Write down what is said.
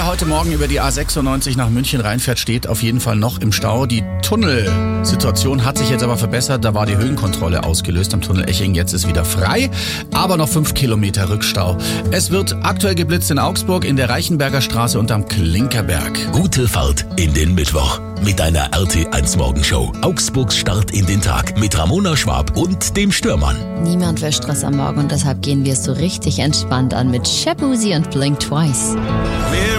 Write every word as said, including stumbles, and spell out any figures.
Wer heute Morgen über die A sechsundneunzig nach München reinfährt, steht auf jeden Fall noch im Stau. Die Tunnelsituation hat sich jetzt aber verbessert. Da war die Höhenkontrolle ausgelöst am Tunnel Eching. Jetzt ist wieder frei, aber noch fünf Kilometer Rückstau. Es wird aktuell geblitzt in Augsburg, in der Reichenberger Straße und am Klinkerberg. Gute Fahrt in den Mittwoch mit einer R T eins Morgenshow. Augsburgs Start in den Tag mit Ramona Schwab und dem Stürmann. Niemand will Stress am Morgen und deshalb gehen wir es so richtig entspannt an mit Shabuzi und Blink Twice.